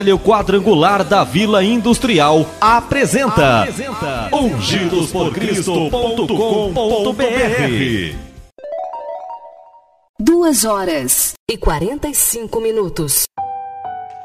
O quadrangular da Vila Industrial apresenta ungidosporcristo.com.br. 2h45.